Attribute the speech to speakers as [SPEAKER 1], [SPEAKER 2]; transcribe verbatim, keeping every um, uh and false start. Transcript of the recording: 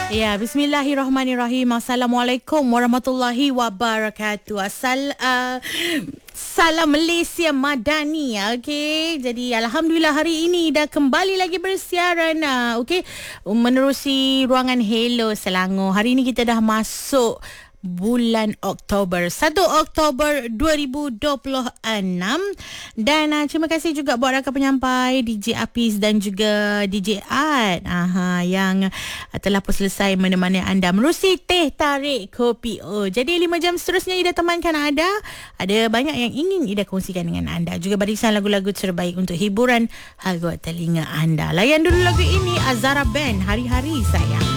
[SPEAKER 1] Ya, bismillahirrahmanirrahim. Assalamualaikum warahmatullahi wabarakatuh. Asal uh, Salam Malaysia Madani. Okey, jadi alhamdulillah hari ini dah kembali lagi bersiaran. Okey, menerusi ruangan Hello Selangor. Hari ini kita dah masuk bulan Oktober, satu Oktober dua ribu dua puluh enam. Dan uh, terima kasih juga buat rakan penyampai D J Apis dan juga D J Ad aha, yang uh, telah pun selesai menemani anda menerusi Teh Tarik Kopi O. Jadi lima jam seterusnya Ida temankan anda. Ada banyak yang ingin Ida kongsikan dengan anda, juga barisan lagu-lagu terbaik untuk hiburan haluan telinga anda. Layan dulu lagu ini, Azara Band, Hari-Hari Sayang.